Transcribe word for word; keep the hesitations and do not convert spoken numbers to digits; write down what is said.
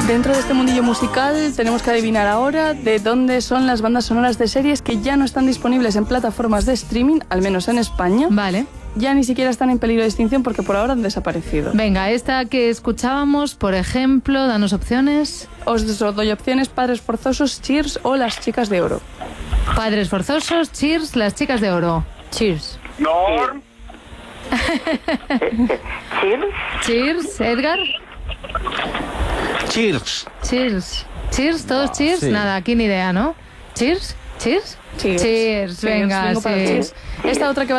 Dentro de este mundillo musical tenemos que adivinar ahora de dónde son las bandas sonoras de series que ya no están disponibles en plataformas de streaming, al menos en España. Vale. Ya ni siquiera están en peligro de extinción porque por ahora han desaparecido. Venga, esta que escuchábamos, por ejemplo, danos opciones. Os doy opciones: Padres Forzosos, Cheers o Las Chicas de Oro. Padres Forzosos, Cheers, Las Chicas de Oro. Cheers. Norm. ¿Cheers? Cheers, Edgar. Cheers. Cheers. Cheers, todos cheers. sí. Nada, aquí ni idea, ¿no? Cheers, cheers. Cheers. Cheers, venga, vengo para sí. Cheers. Esta otra que